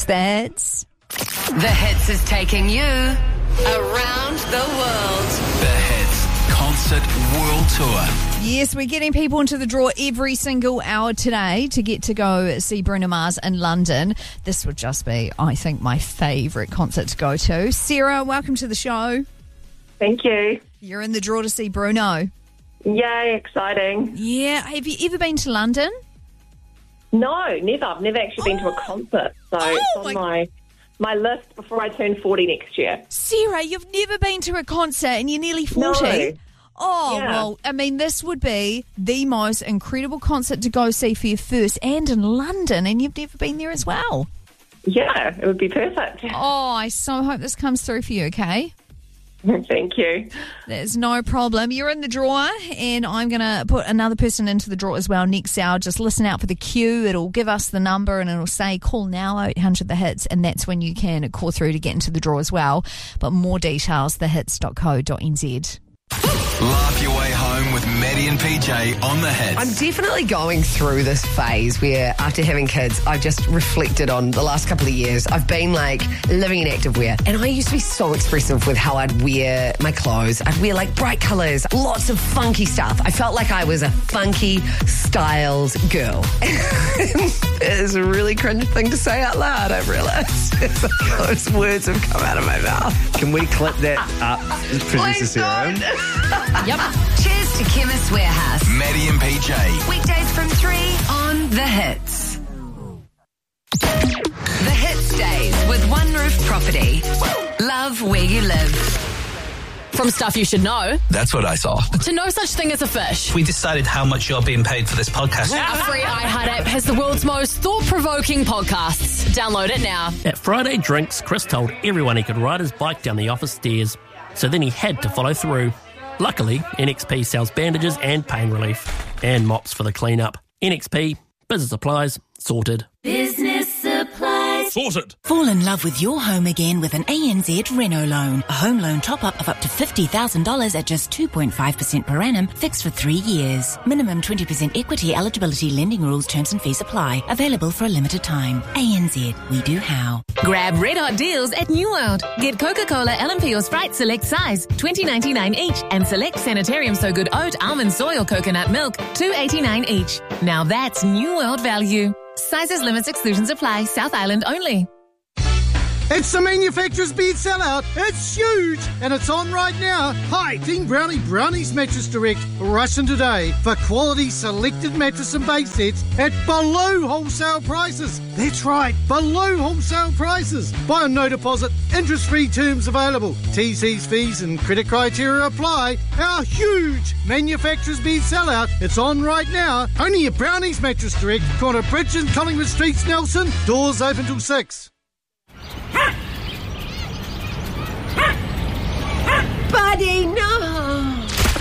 It's the Hits. The Hits is taking you around the world. The Hits Concert World Tour. Yes, we're getting people into the draw every single hour today to get to go see Bruno Mars in London. This would just be, I think, my favourite concert to go to. Sarah, welcome to the show. Thank you. You're in the draw to see Bruno. Yay, exciting. Yeah. Have you ever been to London? No, never. I've never actually been to a concert. So it's on my list before I turn 40 next year. Sarah, you've never been to a concert and you're nearly 40? No. Oh, Yeah. Well, I mean, this would be the most incredible concert to go see for your first, and in London, and you've never been there as well. Yeah, it would be perfect. Oh, I so hope this comes through for you, okay? Thank you. There's no problem. You're in the draw, and I'm going to put another person into the draw as well next hour. Just listen out for the cue. It'll give us the number, and it'll say, call now, 800 The Hits, and that's when you can call through to get into the draw as well. But more details, thehits.co.nz. Laugh your way home with Maddie and PJ on The Hits. I'm definitely going through this phase where after having kids, I've just reflected on the last couple of years. I've been like living in activewear, and I used to be so expressive with how I'd wear my clothes. I'd wear like bright colours, lots of funky stuff. I felt like I was a funky styled girl. It's a really cringe thing to say out loud, I've realised. Those words have come out of my mouth. Can we clip that up, Producer Sarah? Yep. Cheers to Chemist Warehouse. Maddie and PJ. Weekdays from 3 on The Hits. The Hits Days with One Roof Property. Love where you live. From stuff you should know That's what I saw. to no such thing as a fish. We decided how much you're being paid for this podcast. Our free iHeart app has the world's most thought-provoking podcasts. Download it now. At Friday Drinks, Chris told everyone he could ride his bike down the office stairs, so then he had to follow through. Luckily, NXP sells bandages and pain relief, and mops for the clean-up. NXP, business supplies, sorted. Business supplies. Sorted! Fall in love with your home again with an ANZ Reno loan. A home loan top-up of up to $50,000 at just 2.5% per annum, fixed for 3 years. Minimum 20% equity eligibility lending rules, terms and fees apply. Available for a limited time. ANZ, we do how. Grab red hot deals at New World. Get Coca-Cola, LMP or Sprite select size, $20.99 each, and select Sanitarium So Good oat, almond, soy or coconut milk, $2.89 each. Now that's New World value. Sizes, limits, exclusions apply. South Island only. It's the manufacturer's bed sellout. It's huge, and it's on right now. Hi, Team Brownie Brownies Mattress Direct. Rush in today for quality selected mattress and base sets at below wholesale prices. That's right, below wholesale prices. Buy on no deposit, interest-free terms available. TC's fees and credit criteria apply. Our huge manufacturer's bed sellout. It's on right now. Only at Brownies Mattress Direct. Corner Bridge and Collingwood Streets, Nelson. Doors open till 6. Buddy, no!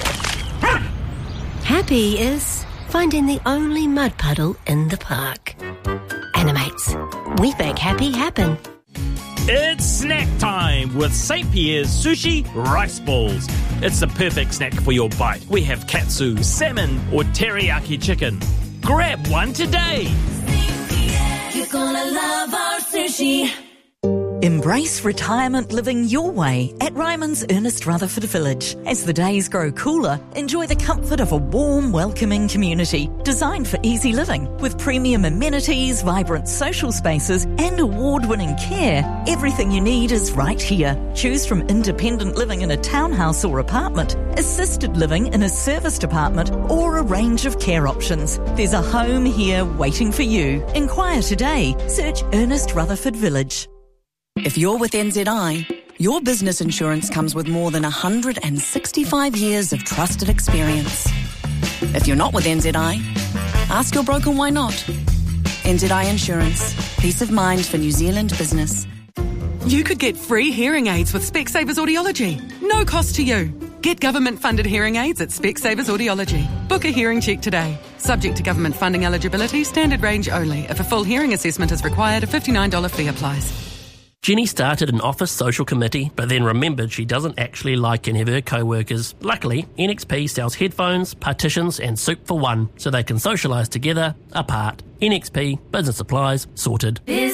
Happy is finding the only mud puddle in the park. Animates. We make happy happen. It's snack time with St. Pierre's Sushi Rice Balls. It's the perfect snack for your bite. We have katsu, salmon or teriyaki chicken. Grab one today. You're gonna love our sushi. Embrace retirement living your way at Ryman's Ernest Rutherford Village. As the days grow cooler, enjoy the comfort of a warm, welcoming community designed for easy living. With premium amenities, vibrant social spaces and award-winning care, everything you need is right here. Choose from independent living in a townhouse or apartment, assisted living in a serviced apartment, or a range of care options. There's a home here waiting for you. Inquire today. Search Ernest Rutherford Village. If you're with NZI, your business insurance comes with more than 165 years of trusted experience. If you're not with NZI, ask your broker why not. NZI Insurance. Peace of mind for New Zealand business. You could get free hearing aids with Specsavers Audiology. No cost to you. Get government-funded hearing aids at Specsavers Audiology. Book a hearing check today. Subject to government funding eligibility, standard range only. If a full hearing assessment is required, a $59 fee applies. Jenny started an office social committee, but then remembered she doesn't actually like any of her co-workers. Luckily, NXP sells headphones, partitions and soup for one, so they can socialise together, apart. NXP, business supplies, sorted.